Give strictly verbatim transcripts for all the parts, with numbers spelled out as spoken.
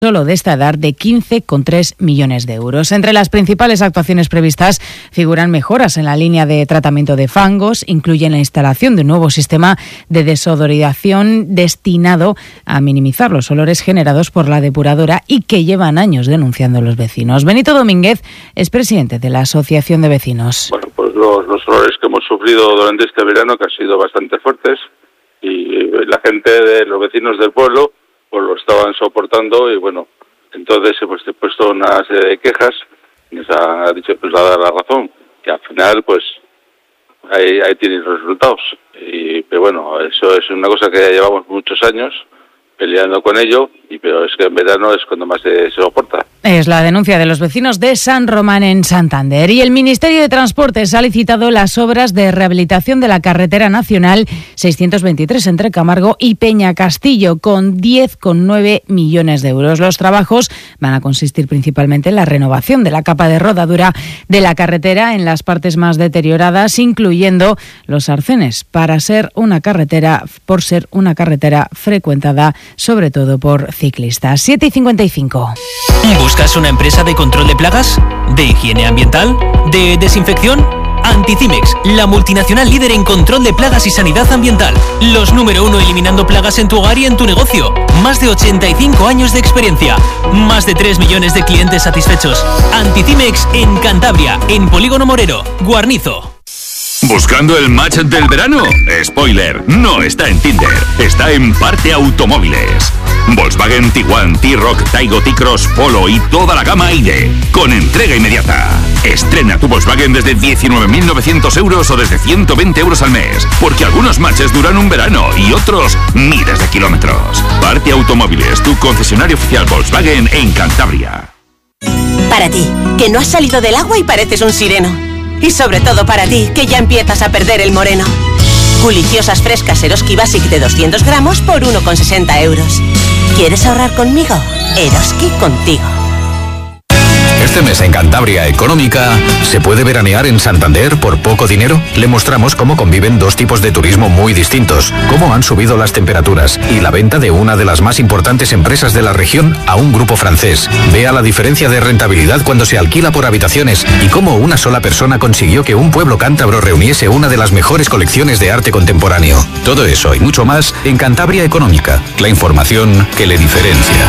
solo de esta edad de quince coma tres millones de euros. Entre las principales actuaciones previstas figuran mejoras en la línea de tratamiento de fangos, incluyen la instalación de un nuevo sistema de desodorización destinado a minimizar los olores generados por la depuradora y que llevan años denunciando los vecinos. Benito Domínguez es presidente de la Asociación de Vecinos. Bueno, pues los, los olores que hemos sufrido durante este verano, que han sido bastante fuertes, y la gente de los vecinos del pueblo pues lo estaban soportando, y bueno, entonces pues he puesto una serie de quejas y nos ha dicho, pues ha dado la razón, que al final pues ahí, ahí tienen los resultados. Y pero bueno, eso es una cosa que ya llevamos muchos años peleando con ello, y pero es que en verano es cuando más se, se soporta. Es la denuncia de los vecinos de San Román en Santander. Y el Ministerio de Transportes ha licitado las obras de rehabilitación de la carretera nacional seiscientos veintitrés entre Camargo y Peñacastillo, con diez coma nueve millones de euros. Los trabajos van a consistir principalmente en la renovación de la capa de rodadura de la carretera en las partes más deterioradas, incluyendo los arcenes, para ser una carretera, por ser una carretera frecuentada sobre todo por ciclistas. siete y cincuenta y cinco. ¿Buscas una empresa de control de plagas? ¿De higiene ambiental? ¿De desinfección? Anticimex, la multinacional líder en control de plagas y sanidad ambiental. Los número uno eliminando plagas en tu hogar y en tu negocio. Más de ochenta y cinco años de experiencia. Más de tres millones de clientes satisfechos. Anticimex en Cantabria, en Polígono Morero, Guarnizo. ¿Buscando el match del verano? Spoiler, no está en Tinder, está en Parte Automóviles. Volkswagen, Tiguan, T-Roc, Taigo, T-Cross, Polo y toda la gama I D, con entrega inmediata. Estrena tu Volkswagen desde diecinueve mil novecientos euros o desde ciento veinte euros al mes, porque algunos matches duran un verano y otros miles de kilómetros. Parte Automóviles, tu concesionario oficial Volkswagen en Cantabria. Para ti, que no has salido del agua y pareces un sireno. Y sobre todo para ti, que ya empiezas a perder el moreno. Deliciosas frescas Eroski Basic de doscientos gramos por uno coma sesenta euros. ¿Quieres ahorrar conmigo? Eroski contigo. Este mes en Cantabria Económica, ¿se puede veranear en Santander por poco dinero? Le mostramos cómo conviven dos tipos de turismo muy distintos, cómo han subido las temperaturas y la venta de una de las más importantes empresas de la región a un grupo francés. Vea la diferencia de rentabilidad cuando se alquila por habitaciones y cómo una sola persona consiguió que un pueblo cántabro reuniese una de las mejores colecciones de arte contemporáneo. Todo eso y mucho más en Cantabria Económica, la información que le diferencia.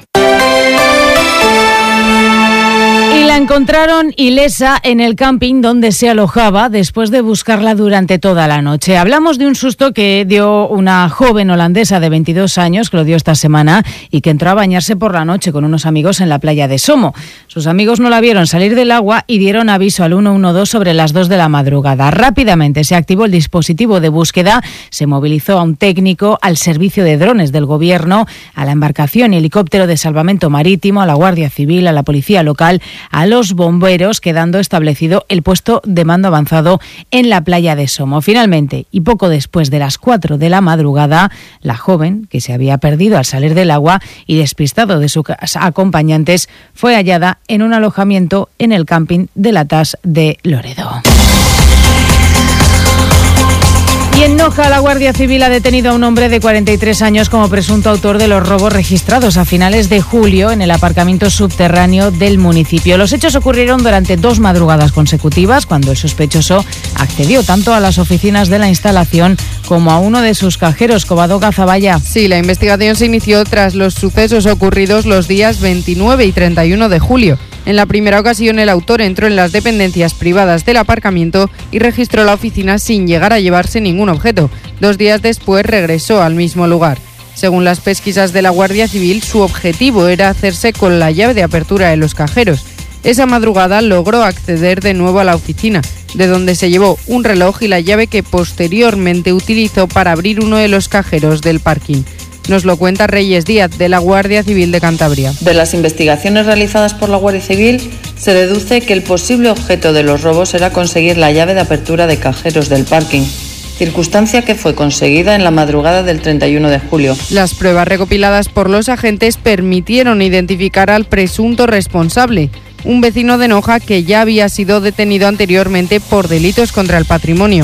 La encontraron ilesa en el camping donde se alojaba después de buscarla durante toda la noche. Hablamos de un susto que dio una joven holandesa de veintidós años, que lo dio esta semana, y que entró a bañarse por la noche con unos amigos en la playa de Somo. Sus amigos no la vieron salir del agua y dieron aviso al uno uno dos sobre las dos de la madrugada. Rápidamente se activó el dispositivo de búsqueda, se movilizó a un técnico, al servicio de drones del gobierno, a la embarcación y helicóptero de salvamento marítimo, a la Guardia Civil, a la policía local, a los bomberos, quedando establecido el puesto de mando avanzado en la playa de Somo. Finalmente, y poco después de las cuatro de la madrugada, la joven, que se había perdido al salir del agua y despistado de sus acompañantes, fue hallada en un alojamiento en el camping de la Tas de Loredo. Y en Noja, la Guardia Civil ha detenido a un hombre de cuarenta y tres años como presunto autor de los robos registrados a finales de julio en el aparcamiento subterráneo del municipio. Los hechos ocurrieron durante dos madrugadas consecutivas, cuando el sospechoso accedió tanto a las oficinas de la instalación como a uno de sus cajeros. Covadonga Zavalla. Sí, la investigación se inició tras los sucesos ocurridos los días veintinueve y treinta y uno de julio. En la primera ocasión, el autor entró en las dependencias privadas del aparcamiento y registró la oficina sin llegar a llevarse ningún objeto. Dos días después regresó al mismo lugar. Según las pesquisas de la Guardia Civil, su objetivo era hacerse con la llave de apertura de los cajeros. Esa madrugada logró acceder de nuevo a la oficina, de donde se llevó un reloj y la llave que posteriormente utilizó para abrir uno de los cajeros del parking. Nos lo cuenta Reyes Díaz, de la Guardia Civil de Cantabria. De las investigaciones realizadas por la Guardia Civil, se deduce que el posible objeto de los robos era conseguir la llave de apertura de cajeros del parking, circunstancia que fue conseguida en la madrugada del treinta y uno de julio. Las pruebas recopiladas por los agentes permitieron identificar al presunto responsable, un vecino de Noja que ya había sido detenido anteriormente por delitos contra el patrimonio.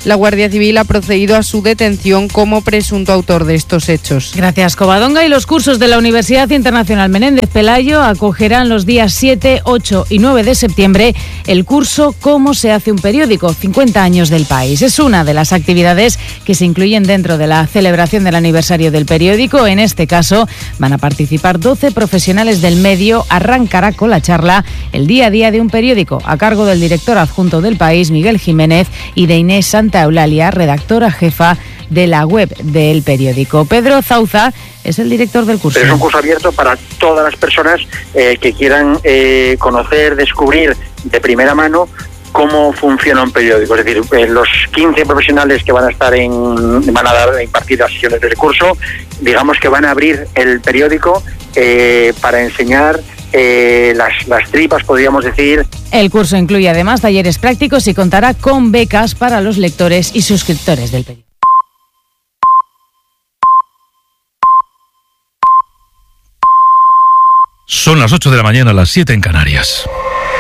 La Guardia Civil ha procedido a su detención como presunto autor de estos hechos. Gracias, Covadonga. Y los cursos de la Universidad Internacional Menéndez Pelayo acogerán los días siete, ocho y nueve de septiembre el curso Cómo se hace un periódico, cincuenta años del país. Es una de las actividades que se incluyen dentro de la celebración del aniversario del periódico. En este caso van a participar doce profesionales del medio. Arrancará con la charla El día a día de un periódico, a cargo del director adjunto del país, Miguel Jiménez, y de Inés Santa Eulalia, redactora jefa de la web del periódico. Pedro Zauza es el director del curso. Es un curso abierto para todas las personas eh, que quieran eh, conocer, descubrir de primera mano cómo funciona un periódico. Es decir, eh, los quince profesionales que van a estar en, van a dar, a impartir las sesiones del curso, digamos que van a abrir el periódico eh, para enseñar Eh, las, las tripas, podríamos decir. El curso incluye además talleres prácticos y contará con becas para los lectores y suscriptores del periódico. Son las ocho de la mañana, las siete en Canarias.